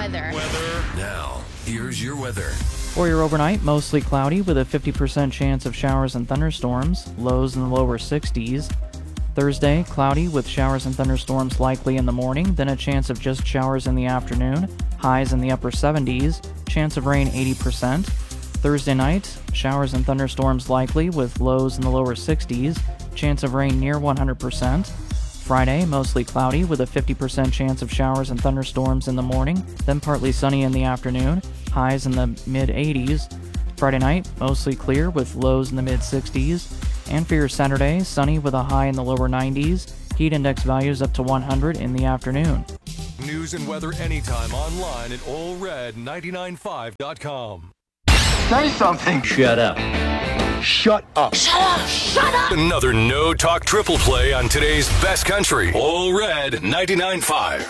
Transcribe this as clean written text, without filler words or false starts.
weather. Now, here's your weather. For your overnight, mostly cloudy with a 50% chance of showers and thunderstorms, lows in the lower 60s. Thursday, cloudy with showers and thunderstorms likely in the morning, then a chance of just showers in the afternoon, highs in the upper 70s, chance of rain 80%. Thursday night, showers and thunderstorms likely with lows in the lower 60s, chance of rain near 100%. Friday, mostly cloudy with a 50% chance of showers and thunderstorms in the morning, then partly sunny in the afternoon, highs in the mid-80s. Friday night, mostly clear with lows in the mid-60s. And for your Saturday, sunny with a high in the lower 90s, heat index values up to 100 in the afternoon. News and weather anytime online at allred995.com. Say something. Shut up. Shut up. Shut up! Shut up! Another no-talk triple play on today's best country. All Red 99.5.